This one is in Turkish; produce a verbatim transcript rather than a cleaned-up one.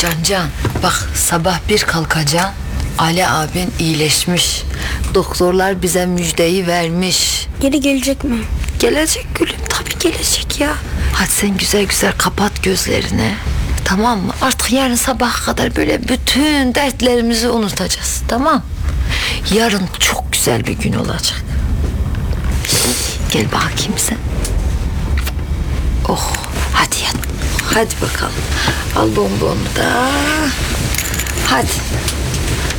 Can Can, bak sabah bir kalkacaksın, Ali abin iyileşmiş. Doktorlar bize müjdeyi vermiş. Geri gelecek mi? Gelecek gülüm, tabii gelecek ya. Hadi sen güzel güzel kapat gözlerini. Tamam mı? Artık yarın sabaha kadar böyle bütün dertlerimizi unutacağız. Tamam. Yarın çok güzel bir gün olacak. Gel bakayım sen. Oh, hadi yat. Hadi bakalım. Al bonbonu da. Hadi.